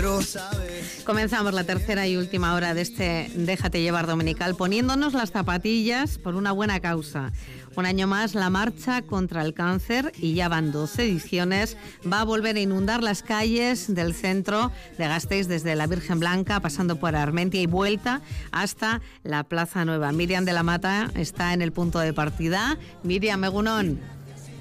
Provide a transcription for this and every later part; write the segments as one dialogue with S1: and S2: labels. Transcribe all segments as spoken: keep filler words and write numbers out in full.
S1: quiero saber.
S2: Comenzamos la tercera y última hora de este Déjate llevar dominical poniéndonos las zapatillas por una buena causa. Un año más la marcha contra el cáncer, y ya van doce ediciones, va a volver a inundar las calles del centro de Gasteiz, desde la Virgen Blanca, pasando por Armentia y vuelta hasta la Plaza Nueva. Miriam de la Mata está en el punto de partida. Miriam, egunon.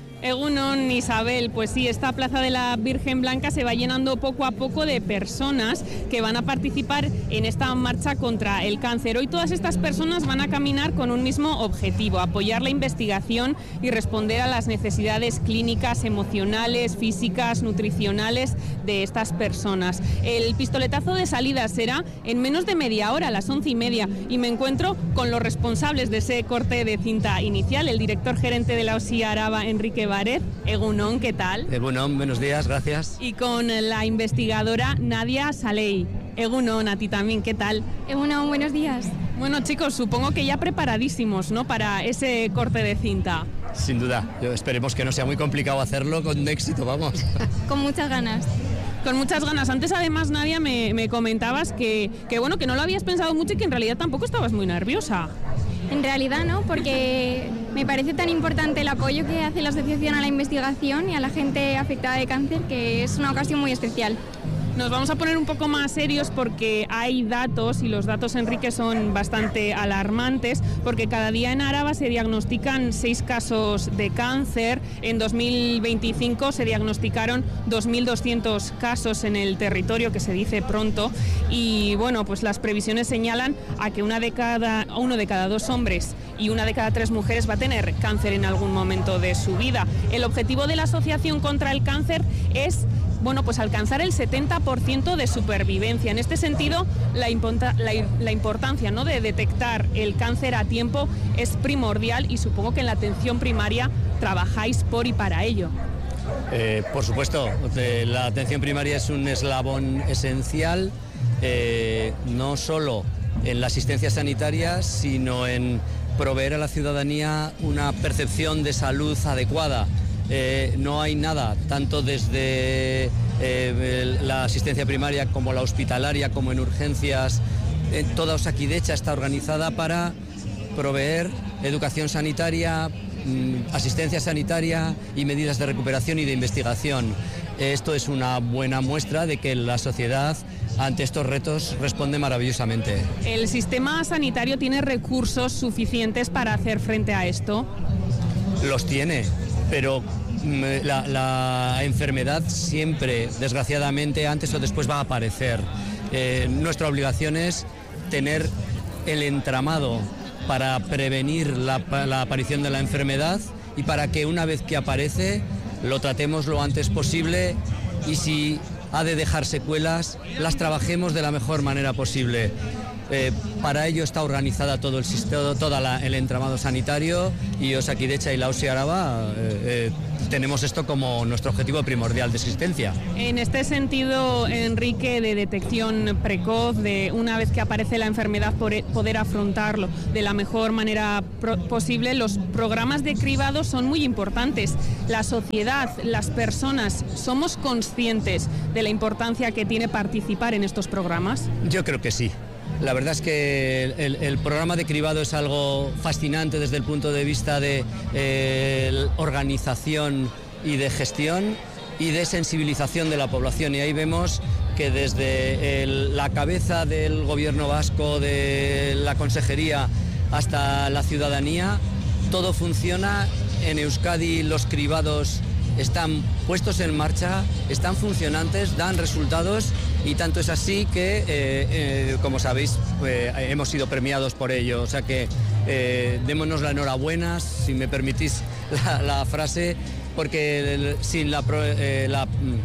S3: Egunon, Isabel, pues sí, esta Plaza de la Virgen Blanca se va llenando poco a poco de personas que van a participar en esta marcha contra el cáncer. Hoy todas estas personas van a caminar con un mismo objetivo: apoyar la investigación y responder a las necesidades clínicas, emocionales, físicas, nutricionales de estas personas. El pistoletazo de salida será en menos de media hora, a las once y media, y me encuentro con los responsables de ese corte de cinta inicial, el director gerente de la OSI Araba, Enrique Bárez. Egunon, ¿qué tal?
S4: Egunon, buenos días, gracias.
S3: Y con la investigadora Nadia Saley. Egunon, a ti también, ¿qué tal?
S5: Egunon, buenos días.
S3: Bueno, chicos, supongo que ya preparadísimos, ¿no?, para ese corte de cinta.
S4: Sin duda, yo esperemos que no sea muy complicado hacerlo, con éxito, vamos.
S5: Con muchas ganas.
S3: Con muchas ganas. Antes, además, Nadia, me, me comentabas que, que, bueno, que no lo habías pensado mucho y que en realidad tampoco estabas muy nerviosa.
S5: En realidad no, porque me parece tan importante el apoyo que hace la asociación a la investigación y a la gente afectada de cáncer, que es una ocasión muy especial.
S3: Nos vamos a poner un poco más serios porque hay datos, y los datos, Enrique, son bastante alarmantes, porque cada día en Araba se diagnostican seis casos de cáncer. En dos mil veinticinco se diagnosticaron dos mil doscientos casos en el territorio, que se dice pronto, y bueno, pues las previsiones señalan a que una de cada, uno de cada dos hombres y una de cada tres mujeres va a tener cáncer en algún momento de su vida. El objetivo de la Asociación contra el Cáncer es, bueno, pues alcanzar el setenta por ciento de supervivencia. En este sentido, la, imponta, la, la importancia, ¿no?, de detectar el cáncer a tiempo es primordial, y supongo que en la atención primaria trabajáis por y para ello.
S4: Eh, por supuesto, la atención primaria es un eslabón esencial, eh, no solo en la asistencia sanitaria, sino en proveer a la ciudadanía una percepción de salud adecuada. Eh, no hay nada, tanto desde eh, la asistencia primaria como la hospitalaria, como en urgencias. Eh, toda Osakidecha está organizada para proveer educación sanitaria, mm, asistencia sanitaria y medidas de recuperación y de investigación. Esto es una buena muestra de que la sociedad ante estos retos responde maravillosamente.
S3: ¿El sistema sanitario tiene recursos suficientes para hacer frente a esto?
S4: Los tiene, pero La, la enfermedad siempre, desgraciadamente, antes o después va a aparecer. Eh, nuestra obligación es tener el entramado para prevenir la, la aparición de la enfermedad, y para que una vez que aparece lo tratemos lo antes posible, y si ha de dejar secuelas, las trabajemos de la mejor manera posible. Eh, para ello está organizada todo el sistema, todo el entramado sanitario, y Osakidecha y la OSI Araba eh, eh, tenemos esto como nuestro objetivo primordial de existencia.
S3: En este sentido, Enrique, de detección precoz, de una vez que aparece la enfermedad poder afrontarlo de la mejor manera posible, los programas de cribado son muy importantes. La sociedad, las personas, ¿somos conscientes de la importancia que tiene participar en estos programas?
S4: Yo creo que sí. La verdad es que el, el programa de cribado es algo fascinante desde el punto de vista de eh, organización y de gestión y de sensibilización de la población. Y ahí vemos que desde el, la cabeza del gobierno vasco, de la consejería hasta la ciudadanía, todo funciona. En Euskadi los cribados están puestos en marcha, están funcionantes, dan resultados, y tanto es así que, eh, eh, como sabéis, eh, hemos sido premiados por ello. O sea que eh, démonos la enhorabuena, si me permitís la, la frase, porque el, sin la, eh, la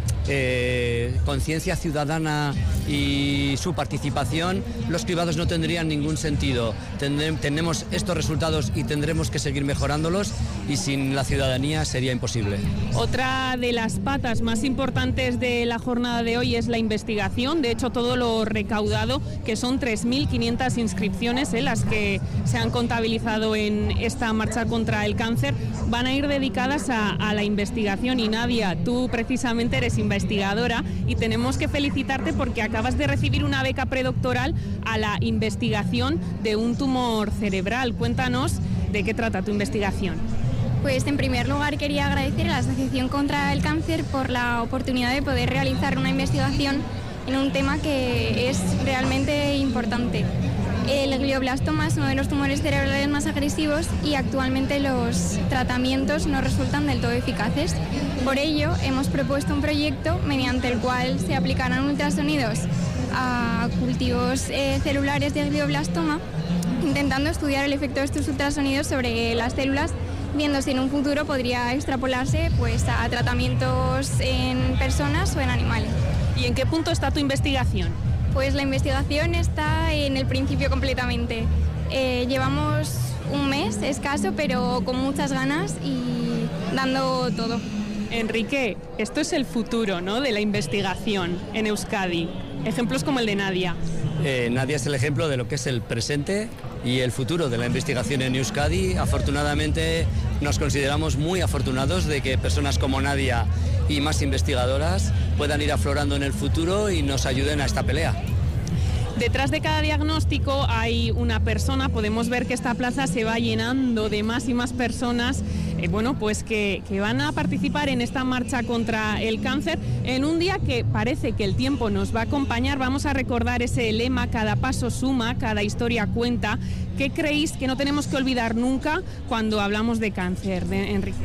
S4: eh, conciencia ciudadana y su participación, los cribados no tendrían ningún sentido. Tendremos, tenemos estos resultados y tendremos que seguir mejorándolos, y sin la ciudadanía sería imposible.
S3: Otra de las patas más importantes de la jornada de hoy es la investigación. De hecho, todo lo recaudado, que son tres mil quinientas inscripciones, eh, las que se han contabilizado en esta marcha contra el cáncer, van a ir dedicadas a, a la investigación y Nadia, tú precisamente eres investigadora y tenemos que felicitarte porque acabas de recibir una beca predoctoral a la investigación de un tumor cerebral. Cuéntanos de qué trata tu investigación.
S5: Pues en primer lugar quería agradecer a la Asociación contra el Cáncer por la oportunidad de poder realizar una investigación en un tema que es realmente importante. El glioblastoma es uno de los tumores cerebrales más agresivos y actualmente los tratamientos no resultan del todo eficaces. Por ello, hemos propuesto un proyecto mediante el cual se aplicarán ultrasonidos a cultivos eh, celulares de glioblastoma, intentando estudiar el efecto de estos ultrasonidos sobre las células, viendo si en un futuro podría extrapolarse pues, a tratamientos en personas o en animales.
S3: ¿Y en qué punto está tu investigación?
S5: Pues la investigación está en el principio completamente. Eh, llevamos un mes escaso, pero con muchas ganas y dando todo.
S3: Enrique, esto es el futuro, ¿no?, de la investigación en Euskadi. Ejemplos como el de Nadia.
S4: Eh, Nadia es el ejemplo de lo que es el presente y el futuro de la investigación en Euskadi. Afortunadamente nos consideramos muy afortunados de que personas como Nadia y más investigadoras puedan ir aflorando en el futuro y nos ayuden a esta pelea.
S3: Detrás de cada diagnóstico hay una persona. Podemos ver que esta plaza se va llenando de más y más personas eh, bueno, pues que, que van a participar en esta marcha contra el cáncer. En un día que parece que el tiempo nos va a acompañar, vamos a recordar ese lema: cada paso suma, cada historia cuenta. ¿Qué creéis que no tenemos que olvidar nunca cuando hablamos de cáncer, de Enrique?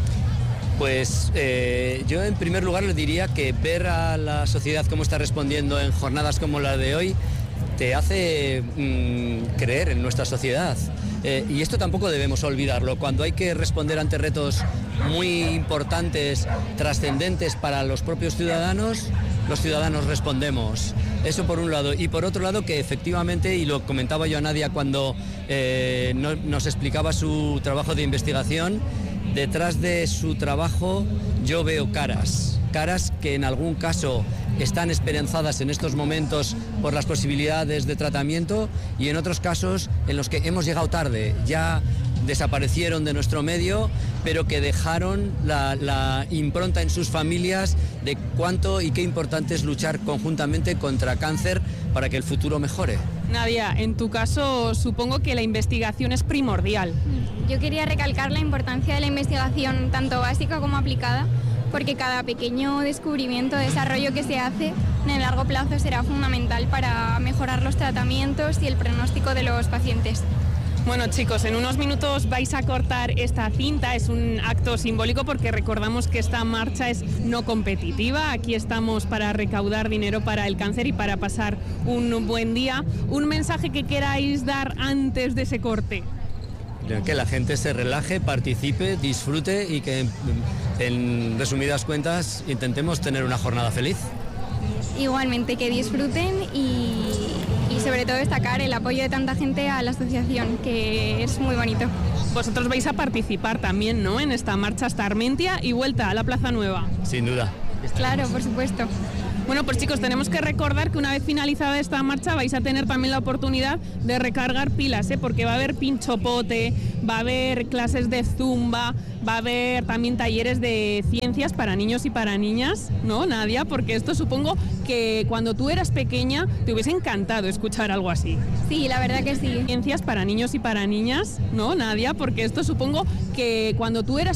S4: Pues eh, yo en primer lugar les diría que ver a la sociedad cómo está respondiendo en jornadas como la de hoy te hace mmm, creer en nuestra sociedad. Eh, y esto tampoco debemos olvidarlo. Cuando hay que responder ante retos muy importantes, trascendentes para los propios ciudadanos, los ciudadanos respondemos. Eso por un lado. Y por otro lado, que efectivamente, y lo comentaba yo a Nadia cuando eh, no, nos explicaba su trabajo de investigación, detrás de su trabajo yo veo caras, caras que en algún caso están esperanzadas en estos momentos por las posibilidades de tratamiento y en otros casos en los que hemos llegado tarde, ya desaparecieron de nuestro medio, pero que dejaron la, la impronta en sus familias de cuánto y qué importante es luchar conjuntamente contra cáncer para que el futuro mejore.
S3: Nadia, en tu caso supongo que la investigación es primordial.
S5: Yo quería recalcar la importancia de la investigación tanto básica como aplicada, porque cada pequeño descubrimiento, desarrollo que se hace en el largo plazo será fundamental para mejorar los tratamientos y el pronóstico de los pacientes.
S3: Bueno, chicos, en unos minutos vais a cortar esta cinta. Es un acto simbólico porque recordamos que esta marcha es no competitiva. Aquí estamos para recaudar dinero para el cáncer y para pasar un buen día. Un mensaje que queráis dar antes de ese corte.
S4: Que la gente se relaje, participe, disfrute y que, en resumidas cuentas, intentemos tener una jornada feliz.
S5: Igualmente, que disfruten y, y sobre todo destacar el apoyo de tanta gente a la asociación, que es muy bonito.
S3: Vosotros vais a participar también, ¿no?, en esta marcha hasta Armentia y vuelta a la Plaza Nueva.
S4: Sin duda.
S5: Claro, por supuesto.
S3: Bueno, pues chicos, tenemos que recordar que una vez finalizada esta marcha vais a tener también la oportunidad de recargar pilas, ¿eh? Porque va a haber pinchopote, va a haber clases de zumba, va a haber también talleres de ciencias para niños y para niñas, ¿no, Nadia? Porque esto supongo que cuando tú eras pequeña te hubiese encantado escuchar algo así.
S5: Sí, la verdad que sí.
S3: Ciencias para niños y para niñas, ¿no, Nadia? Porque esto supongo que cuando tú eras